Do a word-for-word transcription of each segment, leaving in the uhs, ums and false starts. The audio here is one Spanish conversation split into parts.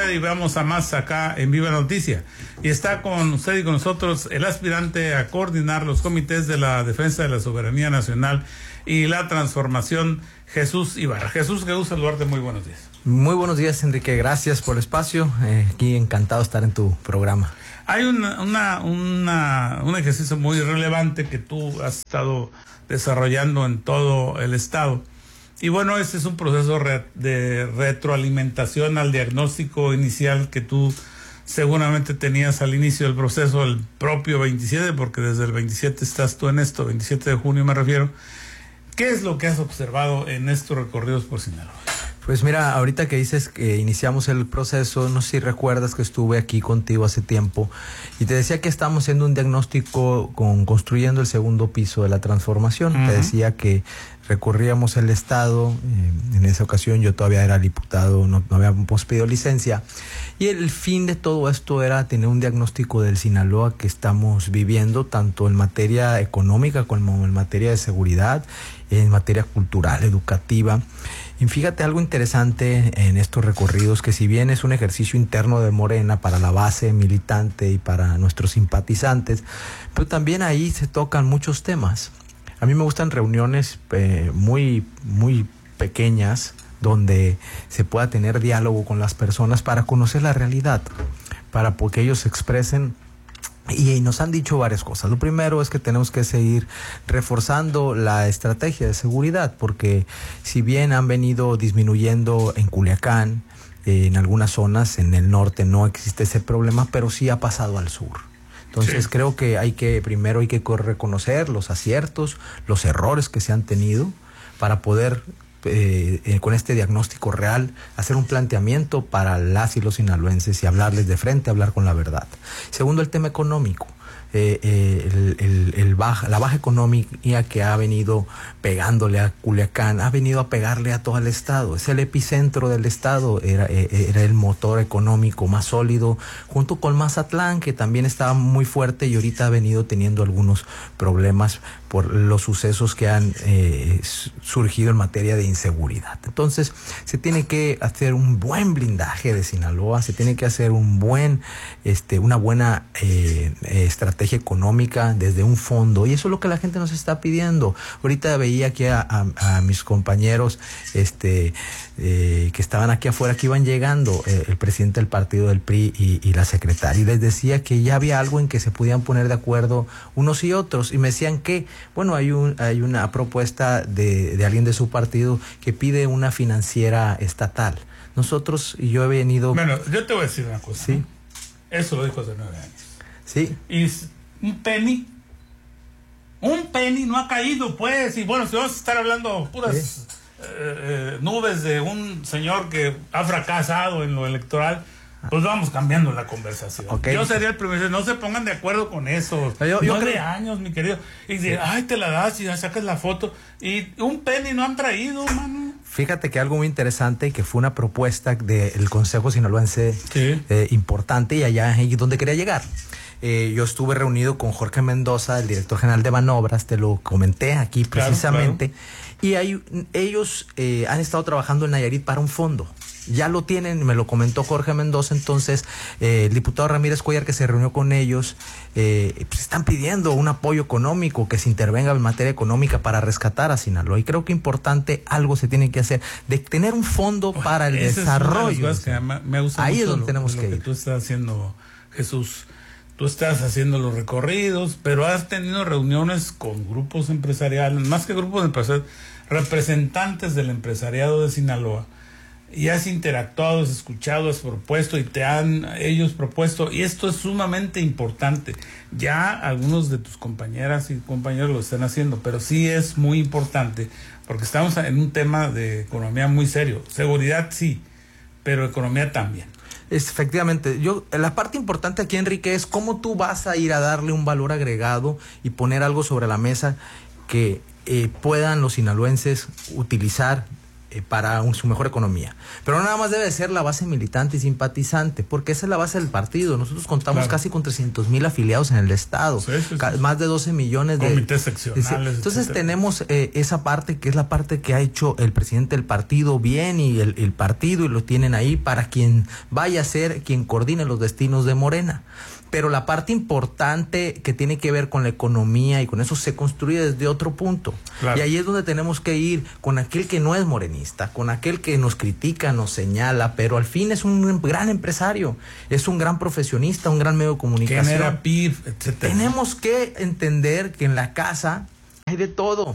usted y vamos a más acá en Viva Noticia. Y está con usted y con nosotros el aspirante a coordinar los comités de la defensa de la soberanía nacional y la transformación, Jesús Ibarra. Jesús, qué gusto saludarte, muy buenos días. Muy buenos días, Enrique, gracias por el espacio, eh, aquí encantado de estar en tu programa. Hay una, una, una, un ejercicio muy relevante que tú has estado desarrollando en todo el estado. Y bueno, este es un proceso re, de retroalimentación al diagnóstico inicial que tú seguramente tenías al inicio del proceso, el propio veintisiete, porque desde el veintisiete estás tú en esto, veintisiete de junio me refiero. ¿Qué es lo que has observado en estos recorridos por Sinaloa? Pues mira, ahorita que dices que iniciamos el proceso, no sé si recuerdas que estuve aquí contigo hace tiempo y te decía que estamos haciendo un diagnóstico con construyendo el segundo piso de la transformación. Uh-huh. Te decía que recorríamos el estado, eh, en esa ocasión yo todavía era diputado, no, no habíamos pedido licencia, y el fin de todo esto era tener un diagnóstico del Sinaloa que estamos viviendo, tanto en materia económica como en materia de seguridad, en materia cultural, educativa. Y fíjate algo interesante en estos recorridos, que si bien es un ejercicio interno de Morena para la base militante y para nuestros simpatizantes, pero también ahí se tocan muchos temas. A mí me gustan reuniones eh, muy, muy pequeñas, donde se pueda tener diálogo con las personas para conocer la realidad, para que ellos se expresen. Y nos han dicho varias cosas. Lo primero es que tenemos que seguir reforzando la estrategia de seguridad, porque si bien han venido disminuyendo en Culiacán, eh, en algunas zonas, en el norte no existe ese problema, pero sí ha pasado al sur. Entonces sí, creo que hay que, primero hay que reconocer los aciertos, los errores que se han tenido para poder, eh, eh, con este diagnóstico real, hacer un planteamiento para las y los sinaloenses y hablarles de frente, hablar con la verdad. Segundo, el tema económico. Eh, eh, el, el, el baja, la baja económica que ha venido pegándole a Culiacán, ha venido a pegarle a todo el estado. Es el epicentro del estado, era, era el motor económico más sólido, junto con Mazatlán, que también estaba muy fuerte y ahorita ha venido teniendo algunos problemas por los sucesos que han eh, surgido en materia de inseguridad. Entonces, se tiene que hacer un buen blindaje de Sinaloa, se tiene que hacer un buen, este, una buena eh, estrategia económica desde un fondo, y eso es lo que la gente nos está pidiendo. Ahorita veía aquí a, a, a mis compañeros este eh, que estaban aquí afuera, que iban llegando, eh, el presidente del partido del P R I y, y la secretaria, y les decía que ya había algo en que se podían poner de acuerdo unos y otros, y me decían que, bueno, hay un hay una propuesta de, de alguien de su partido que pide una financiera estatal. Nosotros, y yo he venido... Bueno, yo te voy a decir una cosa. Sí. ¿No? Eso lo dijo hace nueve años. Sí. Y un penny, un penny no ha caído, pues. Y bueno, si vamos a estar hablando puras sí. eh, eh, nubes de un señor que ha fracasado en lo electoral, pues vamos cambiando la conversación. Okay. Yo sería el primero, no se pongan de acuerdo con eso. Yo, yo nueve creo... años, mi querido. Y de, sí. ay, te la das y sacas la foto. Y un penny no han traído, mano. Fíjate que algo muy interesante, que fue una propuesta del Consejo Sinaloense sí. eh, importante, y allá es donde quería llegar. Eh, yo estuve reunido con Jorge Mendoza, el director general de Banobras, te lo comenté aquí precisamente, claro, claro. Y hay, ellos eh, han estado trabajando en Nayarit para un fondo. Ya lo tienen, me lo comentó Jorge Mendoza. Entonces eh, el diputado Ramírez Cuellar, que se reunió con ellos, eh, pues están pidiendo un apoyo económico, que se intervenga en materia económica para rescatar a Sinaloa, y creo que importante algo se tiene que hacer, de tener un fondo oh, para el desarrollo. Es que me, me gusta ahí mucho es donde lo, tenemos lo que, que ir. Tú estás haciendo, Jesús, tú estás haciendo los recorridos, pero has tenido reuniones con grupos empresariales, más que grupos empresariales, representantes del empresariado de Sinaloa, y has interactuado, has escuchado, has propuesto y te han ellos propuesto, y esto es sumamente importante. Ya algunos de tus compañeras y compañeros lo están haciendo, pero sí es muy importante, porque estamos en un tema de economía muy serio. Seguridad sí, pero economía también. Es, efectivamente, yo la parte importante aquí, Enrique, es cómo tú vas a ir a darle un valor agregado y poner algo sobre la mesa que eh, puedan los sinaloenses utilizar eh, para un, su mejor economía. Pero no nada más debe ser la base militante y simpatizante, porque esa es la base del partido. Nosotros contamos claro. casi con trescientos mil afiliados en el Estado, sí, sí, sí. más de doce millones de... Comités seccionales. Entonces etcétera. tenemos eh, esa parte que es la parte que ha hecho el presidente del partido bien y el, el partido, y lo tienen ahí para quien vaya a ser quien coordine los destinos de Morena. Pero la parte importante que tiene que ver con la economía y con eso se construye desde otro punto. Claro. Y ahí es donde tenemos que ir con aquel que no es morenista, con aquel que nos critica, nos señala, pero al fin es un gran empresario, es un gran profesionista, un gran medio de comunicación. Genera P I B, etcétera. Tenemos que entender que en la casa hay de todo.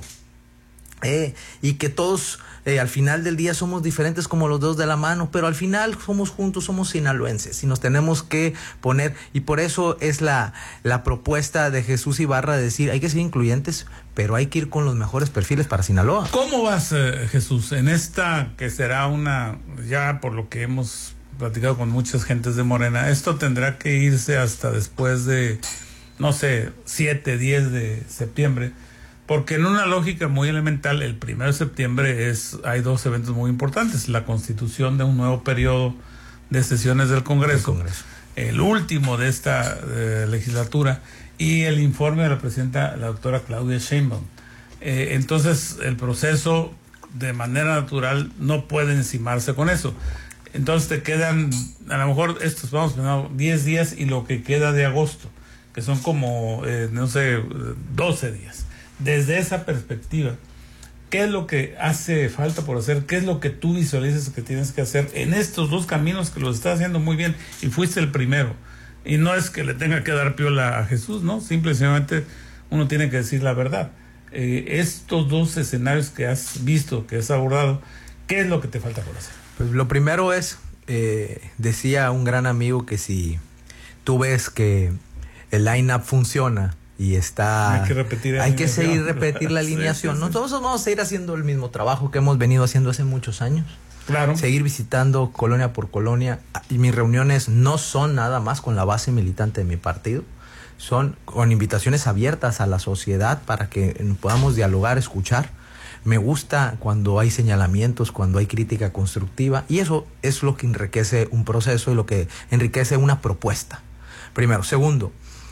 Eh, y que todos eh, al final del día somos diferentes como los dedos de la mano, pero al final somos juntos, somos sinaloenses y nos tenemos que poner, y por eso es la, la propuesta de Jesús Ibarra de decir, hay que ser incluyentes, pero hay que ir con los mejores perfiles para Sinaloa. ¿Cómo vas, eh, Jesús, en esta que será una, ya por lo que hemos platicado con muchas gentes de Morena, esto tendrá que irse hasta después de, no sé, siete, diez de septiembre? Porque en una lógica muy elemental, el primero de septiembre es hay dos eventos muy importantes: la constitución de un nuevo periodo de sesiones del Congreso, el, Congreso. el último de esta eh, legislatura, y el informe de la presidenta, la doctora Claudia Sheinbaum. Eh, entonces, el proceso de manera natural no puede encimarse con eso. Entonces te quedan, a lo mejor estos, vamos a pensar, diez días y lo que queda de agosto, que son como, eh, no sé, doce días. Desde esa perspectiva, ¿qué es lo que hace falta por hacer? ¿Qué es lo que tú visualizas que tienes que hacer en estos dos caminos que los estás haciendo muy bien y fuiste el primero? Y no es que le tenga que dar piola a Jesús, ¿no? Simplemente uno tiene que decir la verdad. Eh, estos dos escenarios que has visto, que has abordado, ¿qué es lo que te falta por hacer? Pues lo primero es, eh, decía un gran amigo que si tú ves que el line-up funciona, y está hay que repetir hay que seguir repetir la alineación. Sí, sí, sí. Nosotros vamos a seguir haciendo el mismo trabajo que hemos venido haciendo hace muchos años. Claro. Seguir visitando colonia por colonia, y mis reuniones no son nada más con la base militante de mi partido, son con invitaciones abiertas a la sociedad para que podamos dialogar, escuchar. Me gusta cuando hay señalamientos, cuando hay crítica constructiva, y eso es lo que enriquece un proceso y lo que enriquece una propuesta. Primero. Segundo,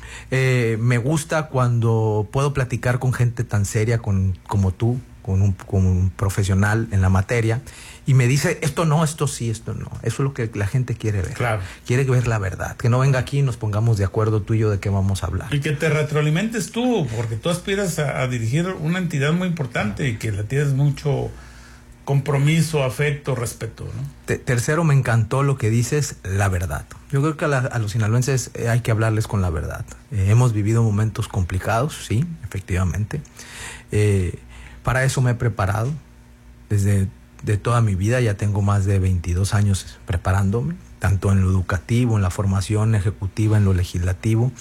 Eh, me gusta cuando puedo platicar con gente tan seria con, como tú, con un, con un profesional en la materia, y me dice, esto no, esto sí, esto no. Eso es lo que la gente quiere ver. Claro. Quiere ver la verdad. Que no venga aquí y nos pongamos de acuerdo tú y yo de qué vamos a hablar. Y que te retroalimentes tú, porque tú aspiras a, a dirigir una entidad muy importante y que la tienes mucho compromiso, afecto, respeto, ¿no? Te, tercero, me encantó lo que dices, la verdad. Yo creo que a, la, a los sinaloenses eh, hay que hablarles con la verdad. Eh, hemos vivido momentos complicados, sí, efectivamente. Eh, para eso me he preparado desde de toda mi vida. Ya tengo más de veintidós años preparándome, tanto en lo educativo, en la formación ejecutiva, en lo legislativo.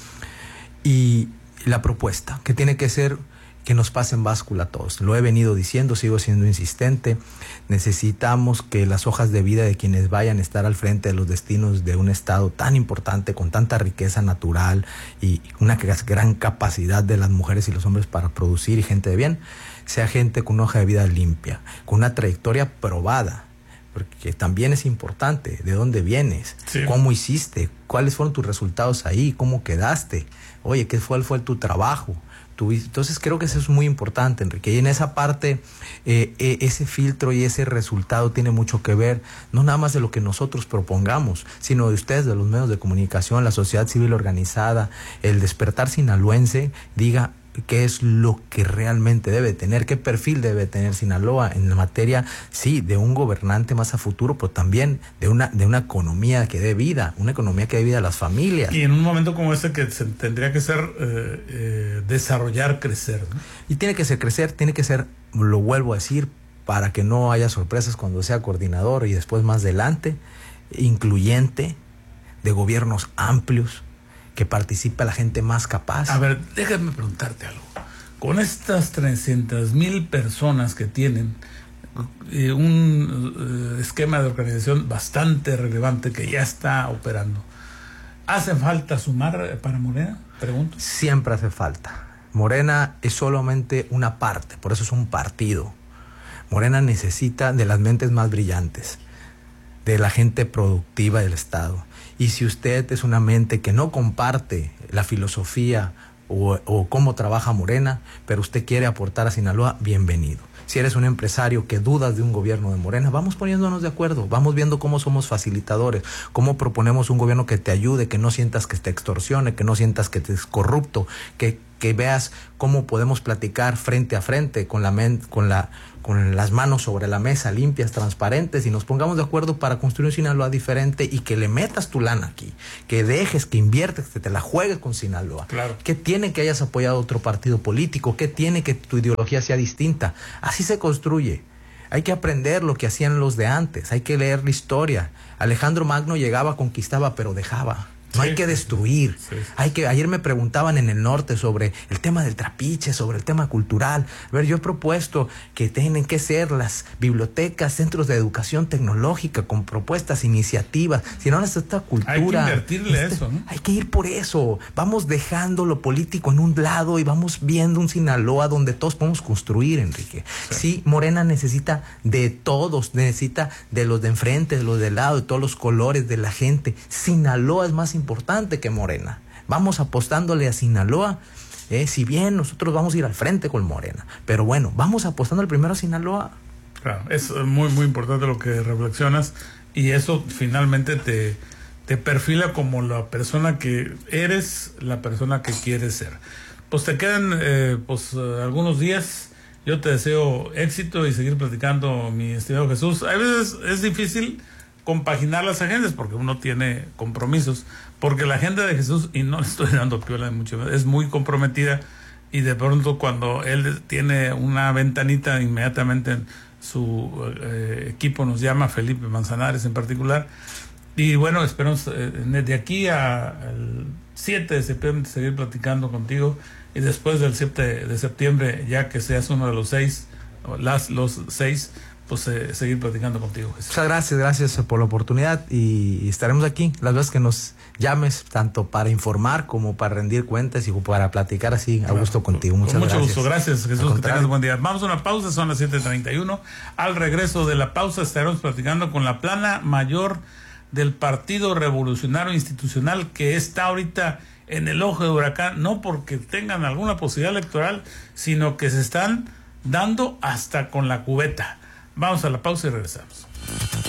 Y la propuesta, que tiene que ser que nos pasen báscula a todos. Lo he venido diciendo, sigo siendo insistente. Necesitamos que las hojas de vida de quienes vayan a estar al frente de los destinos de un estado tan importante, con tanta riqueza natural y una gran capacidad de las mujeres y los hombres para producir, y gente de bien, sea gente con una hoja de vida limpia, con una trayectoria probada, porque también es importante de dónde vienes, sí. Cómo hiciste, cuáles fueron tus resultados ahí, cómo quedaste, oye, qué fue, fue tu trabajo. Entonces creo que eso es muy importante, Enrique, y en esa parte eh, eh, ese filtro y ese resultado tiene mucho que ver, no nada más de lo que nosotros propongamos, sino de ustedes, de los medios de comunicación, la sociedad civil organizada, el despertar sinaloense, diga qué es lo que realmente debe tener, qué perfil debe tener Sinaloa en la materia, sí, de un gobernante más a futuro, pero también de una de una economía que dé vida, una economía que dé vida a las familias. Y en un momento como este que se tendría que ser eh, eh, desarrollar, crecer, ¿no? Y tiene que ser crecer, tiene que ser, lo vuelvo a decir, para que no haya sorpresas cuando sea coordinador y después más adelante, incluyente, de gobiernos amplios, que participe la gente más capaz. A ver, déjame preguntarte algo. Con estas trescientas mil personas que tienen eh, un eh, esquema de organización bastante relevante que ya está operando, ¿hace falta sumar para Morena? Pregunto. Siempre hace falta. Morena es solamente una parte, por eso es un partido. Morena necesita de las mentes más brillantes, de la gente productiva del Estado. Y si usted es una mente que no comparte la filosofía o, o cómo trabaja Morena, pero usted quiere aportar a Sinaloa, bienvenido. Si eres un empresario que dudas de un gobierno de Morena, vamos poniéndonos de acuerdo, vamos viendo cómo somos facilitadores, cómo proponemos un gobierno que te ayude, que no sientas que te extorsione, que no sientas que te es corrupto, que, que veas cómo podemos platicar frente a frente con la men- con la con las manos sobre la mesa, limpias, transparentes, y nos pongamos de acuerdo para construir un Sinaloa diferente y que le metas tu lana aquí, que dejes, que inviertes, que te la juegues con Sinaloa. Claro. ¿Qué tiene que hayas apoyado a otro partido político? ¿Qué tiene que tu ideología sea distinta? Así se construye. Hay que aprender lo que hacían los de antes, hay que leer la historia. Alejandro Magno llegaba, conquistaba, pero dejaba. No Sí, hay que destruir. sí, sí. Hay que, ayer me preguntaban en el norte sobre el tema del trapiche, sobre el tema cultural. A ver, yo he propuesto que tienen que ser las bibliotecas, centros de educación tecnológica con propuestas, iniciativas. Si no, esta cultura. Hay que invertirle a este, eso, ¿no? Hay que ir por eso. Vamos dejando lo político en un lado y vamos viendo un Sinaloa donde todos podemos construir, Enrique. Sí, sí, Morena necesita de todos, necesita de los de enfrente, de los de lado, de todos los colores, de la gente. Sinaloa es más importante que Morena. Vamos apostándole a Sinaloa, eh, si bien nosotros vamos a ir al frente con Morena, pero bueno, vamos apostando primero a Sinaloa. Claro, es muy muy importante lo que reflexionas, y eso finalmente te, te perfila como la persona que eres, la persona que quieres ser. Pues te quedan eh, pues algunos días. Yo te deseo éxito y seguir platicando, mi estimado Jesús. A veces es difícil compaginar las agendas porque uno tiene compromisos, porque la agenda de Jesús, y no le estoy dando piola de mucho, es muy comprometida, y de pronto cuando él tiene una ventanita, inmediatamente su eh, equipo nos llama, Felipe Manzanares en particular, y bueno, esperamos eh, de aquí al siete de septiembre seguir platicando contigo, y después del siete de septiembre, ya que seas uno de los seis, las, los seis, pues eh, seguir platicando contigo, Jesús. Muchas gracias, gracias por la oportunidad, y estaremos aquí las veces que nos llames, tanto para informar como para rendir cuentas y para platicar así a gusto contigo. Muchas Con mucho gracias. gusto, gracias, Jesús, que tengas buen día. Vamos a una pausa, son las siete treinta y uno. Al regreso de la pausa estaremos platicando con la plana mayor del Partido Revolucionario Institucional, que está ahorita en el ojo de huracán, no porque tengan alguna posibilidad electoral, sino que se están dando hasta con la cubeta. Vamos a la pausa y regresamos.